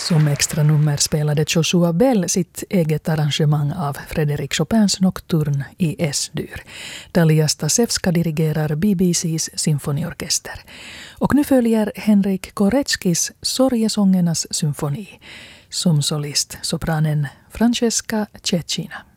Som extra nummer spelade Joshua Bell sitt eget arrangemang av Frédéric Chopins nocturne i S-dur. Dalia Stasevska dirigerar BBCs symfoniorkester. Och nu följer Henrik Koretskis Sorgesångernas symfoni. Som solist sopranen Francesca Cecina.